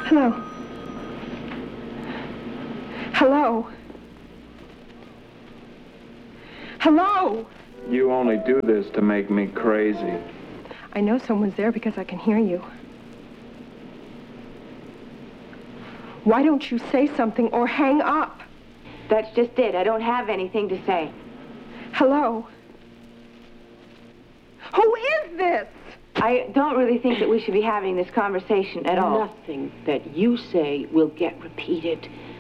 Hello. Hello. Hello. You only do this to make me crazy. I know someone's there because I can hear you. Why don't you say something or hang up? That's just it. I don't have anything to say. Hello? Who is this? I don't really think that we should be having this conversation at all. Nothing that you say will get repeated.